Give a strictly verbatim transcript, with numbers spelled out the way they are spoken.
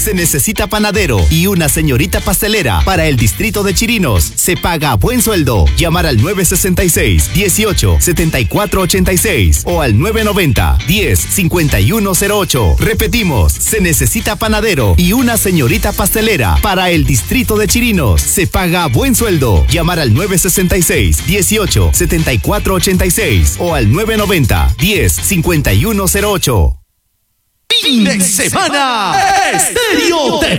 Se necesita panadero y una señorita pastelera para el distrito de Chirinos. Se paga a buen sueldo. Llamar al nueve sesenta y seis, dieciocho, setenta y cuatro ochenta y seis o al nueve noventa, diez, cincuenta y uno cero ocho. Repetimos, se necesita panadero y una señorita pastelera para el distrito de Chirinos. Se paga a buen sueldo. Llamar al nueve sesenta y seis, dieciocho, setenta y cuatro ochenta y seis o al nueve noventa, diez, cincuenta y uno cero ocho. Fin de semana, Estéreo